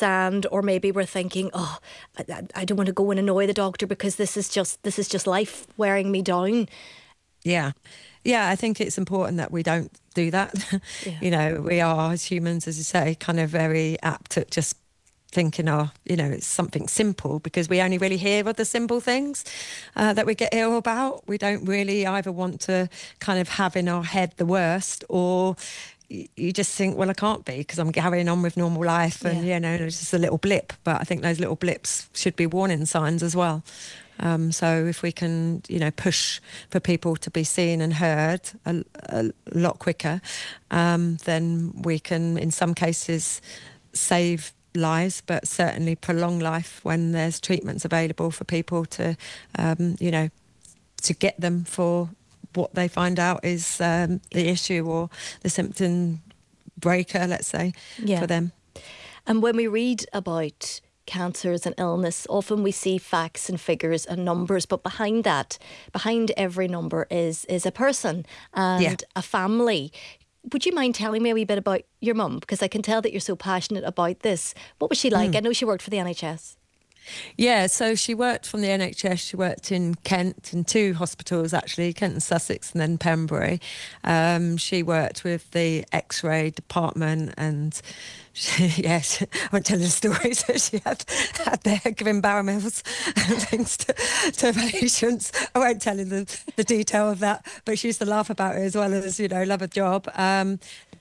sand, or maybe we're thinking, oh, I don't want to go and annoy the doctor because this is just life wearing me down. Yeah. Yeah, I think it's important that we don't do that. Yeah. We are, as humans, as you say, kind of very apt at just thinking, it's something simple, because we only really hear of the simple things that we get ill about. We don't really either want to kind of have in our head the worst, or you just think, well, I can't be because I'm carrying on with normal life, and it's just a little blip. But I think those little blips should be warning signs as well. So if we can, push for people to be seen and heard a lot quicker, then we can, in some cases, save lives, but certainly prolong life when there's treatments available for people to, to get them for what they find out is the issue or the symptom breaker, let's say, for them. And when we read about cancers and illness, often we see facts and figures and numbers, but behind every number is a person and a family. Would you mind telling me a wee bit about your mum? Because I can tell that you're so passionate about this. What was she like? I know she worked for the NHS. Yeah, so she worked from the NHS. She worked in Kent, in 2 hospitals actually, Kent and Sussex, and then Pembury. She worked with the X-ray department, and I won't tell you the stories that she had there giving Baramils and things to patients. I won't tell you the detail of that, but she used to laugh about it as well as, love her job. And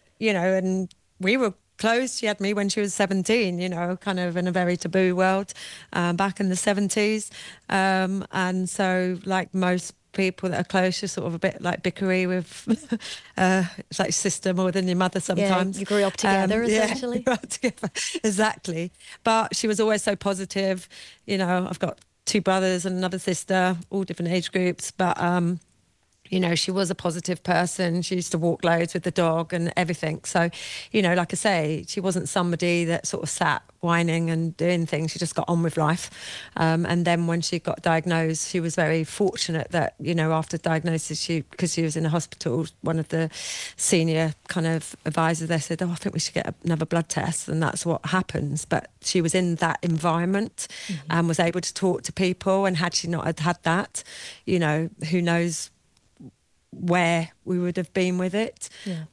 we were close. She had me when she was 17, kind of in a very taboo world back in the 70s. And so, like most people that are close, you're sort of a bit like bickery with it's like sister more than your mother sometimes. Yeah, you grew up together, essentially. Yeah, grew up together. Exactly. But she was always so positive. I've got 2 brothers and another sister, all different age groups, but she was a positive person. She used to walk loads with the dog and everything. So, like I say, she wasn't somebody that sort of sat whining and doing things. She just got on with life. And then when she got diagnosed, she was very fortunate that, after diagnosis, because she was in a hospital, one of the senior kind of advisors there said, I think we should get another blood test. And that's what happens. But she was in that environment and was able to talk to people. And had she not had that, who knows where we would have been with it.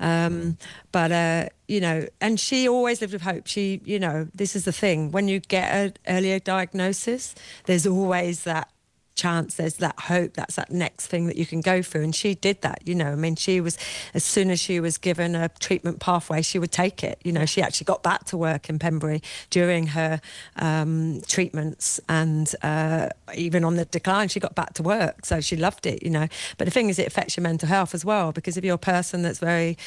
But and she always lived with hope. She, this is the thing, when you get an earlier diagnosis, there's always that chance, there's that hope, that's that next thing that you can go through. And she did that, she was, as soon as she was given a treatment pathway, she would take it. She actually got back to work in Pembury during her treatments, and even on the decline, she got back to work. So she loved it, But the thing is, it affects your mental health as well, because if you're a person that's very,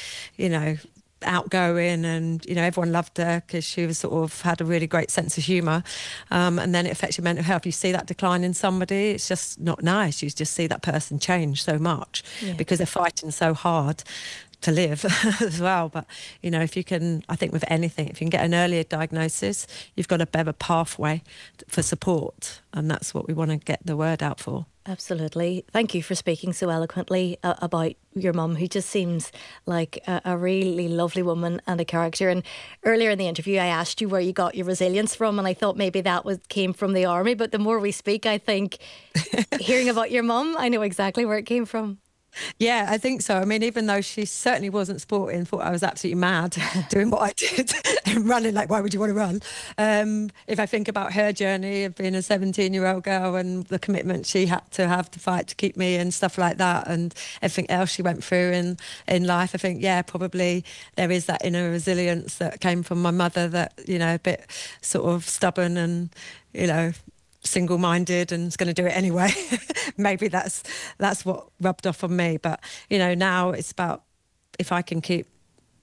outgoing, and everyone loved her because she was sort of had a really great sense of humour, and then it affects your mental health. You see that decline in somebody, it's just not nice. You just see that person change so much because they're fighting so hard to live as well. But if you can, I think with anything, if you can get an earlier diagnosis, you've got a better pathway for support, and that's what we want to get the word out for. Absolutely. Thank you for speaking so eloquently about your mum, who just seems like a really lovely woman and a character. And earlier in the interview, I asked you where you got your resilience from, and I thought maybe that came from the army. But the more we speak, I think hearing about your mum, I know exactly where it came from. Yeah, I think so. I mean, even though she certainly wasn't sporting, thought I was absolutely mad doing what I did and running, like, why would you want to run? If I think about her journey of being a 17-year-old girl and the commitment she had to have to fight to keep me and stuff like that, and everything else she went through in life, I think, probably there is that inner resilience that came from my mother, that, a bit sort of stubborn and, single-minded and is going to do it anyway. Maybe that's what rubbed off on me. But now it's about, if I can keep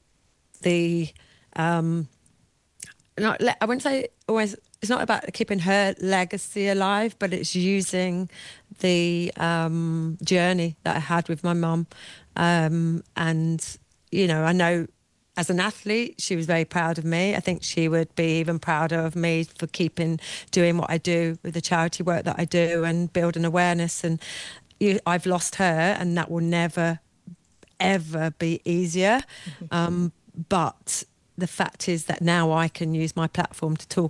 the I wouldn't say always, it's not about keeping her legacy alive, but it's using the journey that I had with my mum, and I know as an athlete, she was very proud of me. I think she would be even prouder of me for doing what I do with the charity work that I do and building awareness. And I've lost her, and that will never, ever be easier. But the fact is that now I can use my platform to talk